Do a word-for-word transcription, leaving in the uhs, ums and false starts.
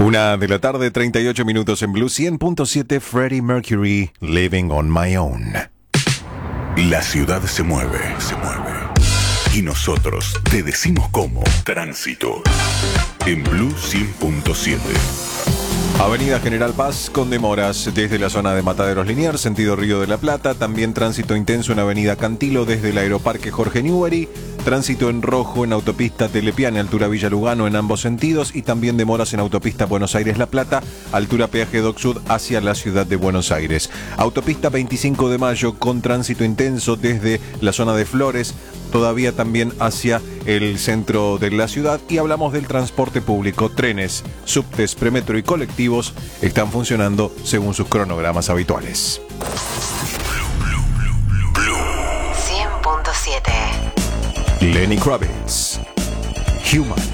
Una de la tarde, treinta y ocho minutos en Blue cien punto siete, Freddie Mercury, Living on My Own. La ciudad se mueve, se mueve. Y nosotros te decimos cómo. Tránsito. En Blue cien punto siete. Avenida General Paz con demoras desde la zona de Mataderos Liniers, sentido Río de la Plata. También tránsito intenso en Avenida Cantilo desde el Aeroparque Jorge Newbery. Tránsito en rojo en autopista Telepiane, altura Villa Lugano en ambos sentidos. Y también demoras en autopista Buenos Aires-La Plata, altura peaje Dock Sud hacia la ciudad de Buenos Aires. Autopista veinticinco de mayo con tránsito intenso desde la zona de Flores, todavía también hacia el centro de la ciudad. Y hablamos del transporte público. Trenes, subtes, premetro y colectivos están funcionando según sus cronogramas habituales. cien punto siete. Lenny Kravitz, Human.